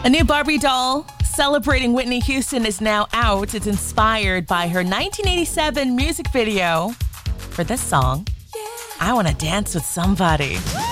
A new Barbie doll celebrating Whitney Houston is now out. It's inspired by her 1987 music video for this song, I Want to Dance with Somebody.